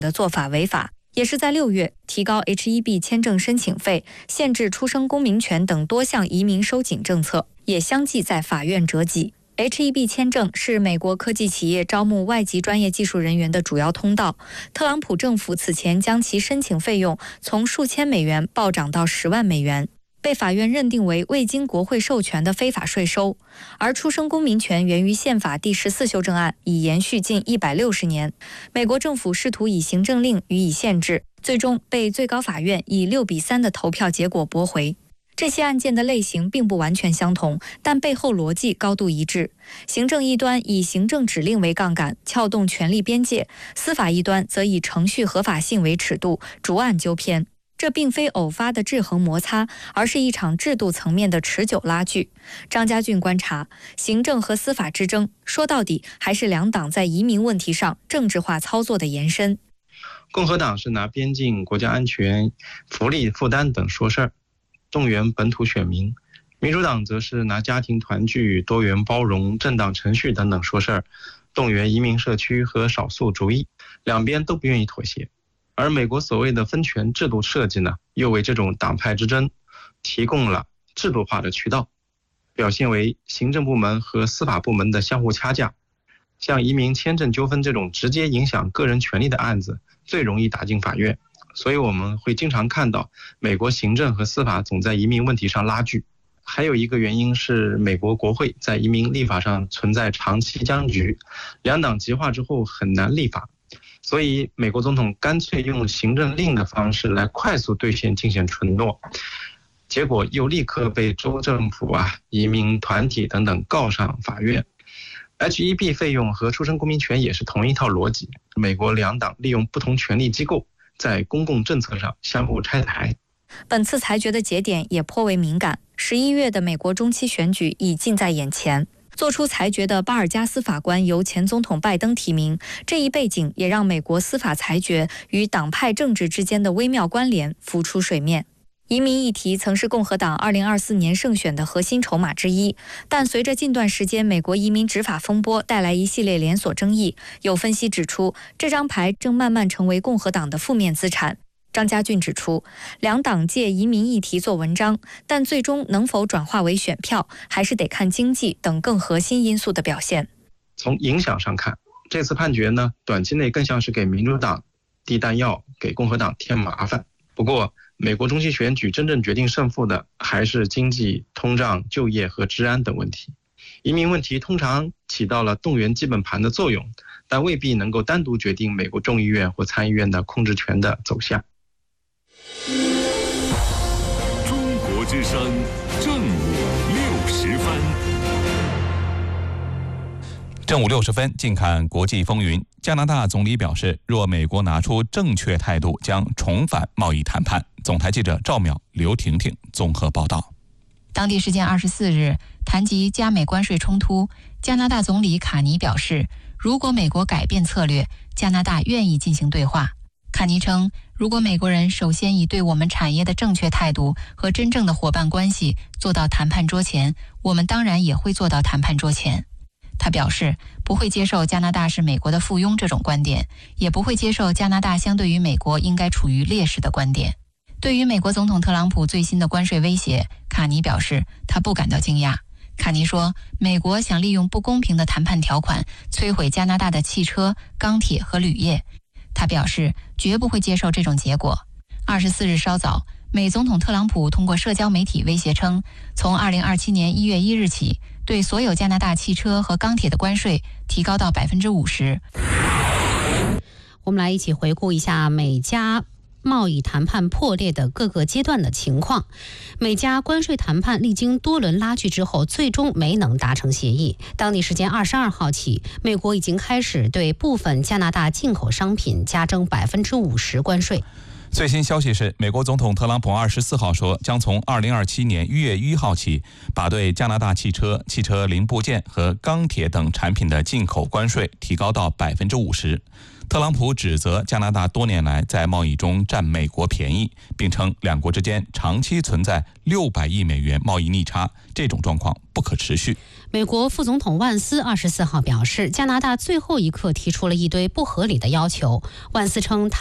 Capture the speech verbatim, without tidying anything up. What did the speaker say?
的做法违法，也是在六月提高 H 一 B 签证申请费、限制出生公民权等多项移民收紧政策，也相继在法院折戟。H 一 B 签证是美国科技企业招募外籍专业技术人员的主要通道。特朗普政府此前将其申请费用从数千美元暴涨到十万美元，被法院认定为未经国会授权的非法税收。而出生公民权源于宪法第十四修正案，已延续近一百六十年。美国政府试图以行政令予以限制，最终被最高法院以六比三的投票结果驳回。这些案件的类型并不完全相同，但背后逻辑高度一致。行政一端以行政指令为杠杆，撬动权力边界；司法一端则以程序合法性为尺度，逐案纠偏。这并非偶发的制衡摩擦，而是一场制度层面的持久拉锯。张家俊观察，行政和司法之争，说到底还是两党在移民问题上政治化操作的延伸。 共和党是拿边境、国家安全、福利负担等说事儿，动员本土选民；民主党则是拿家庭团聚、多元包容、政党程序等等说事儿，动员移民社区和少数族裔。两边都不愿意妥协。而美国所谓的分权制度设计呢，又为这种党派之争提供了制度化的渠道，表现为行政部门和司法部门的相互掐架。像移民签证纠纷这种直接影响个人权利的案子，最容易打进法院。所以我们会经常看到美国行政和司法总在移民问题上拉锯。还有一个原因是美国国会在移民立法上存在长期僵局，两党极化之后很难立法。所以美国总统干脆用行政令的方式来快速兑现竞选承诺，结果又立刻被州政府啊、移民团体等等告上法院。H 一 B 费用和出生公民权也是同一套逻辑，美国两党利用不同权力机构在公共政策上相互拆台。 本次裁决的节点也颇为敏感，十一月的美国中期选举已近在眼前。做出裁决的巴尔加斯法官由前总统拜登提名，这一背景也让美国司法裁决与党派政治之间的微妙关联浮出水面。移民议题曾是共和党二零二四年胜选的核心筹码之一，但随着近段时间美国移民执法风波带来一系列连锁争议，有分析指出，这张牌正慢慢成为共和党的负面资产。张家俊指出，两党借移民议题做文章，但最终能否转化为选票，还是得看经济等更核心因素的表现。 从影响上看，这次判决呢，短期内更像是给民主党递弹药，给共和党添麻烦。不过，美国中期选举真正决定胜负的，还是经济、通胀、就业和治安等问题。移民问题通常起到了动员基本盘的作用，但未必能够单独决定美国众议院或参议院的控制权的走向。 中国之声正午六十分， 正午六十分，近看国际风云。加拿大总理表示，若美国拿出正确态度，将重返贸易谈判。总台记者赵淼、刘婷婷综合报道。 当地时间二十四日，谈及加美关税冲突，加拿大总理卡尼表示，如果美国改变策略，加拿大愿意进行对话。卡尼称，如果美国人首先以对我们产业的正确态度和真正的伙伴关系做到谈判桌前，我们当然也会做到谈判桌前。他表示，不会接受加拿大是美国的附庸这种观点，也不会接受加拿大相对于美国应该处于劣势的观点。对于美国总统特朗普最新的关税威胁，卡尼表示他不感到惊讶。卡尼说，美国想利用不公平的谈判条款摧毁加拿大的汽车、钢铁和铝业。他表示绝不会接受这种结果。二十四日稍早，美总统特朗普通过社交媒体威胁称，从二零二七年一月一日起，对所有加拿大汽车和钢铁的关税提高到百分之五十。 我们来一起回顾一下美加贸易谈判破裂的各个阶段的情况。美加关税谈判历经多轮拉锯之后，最终没能达成协议。当地时间二十二号起，美国已经开始对部分加拿大进口商品加征百分之五十关税。 最新消息是，美国总统特朗普二十四号说，将从二零二七年一月一号起，把对加拿大汽车、汽车零部件和钢铁等产品的进口关税提高到百分之五十。特朗普指责加拿大多年来在贸易中占美国便宜，并称两国之间长期存在六百亿美元贸易逆差，这种状况不可持续。 美国副总统万斯二十四号表示，加拿大最后一刻提出了一堆不合理的要求。万斯称他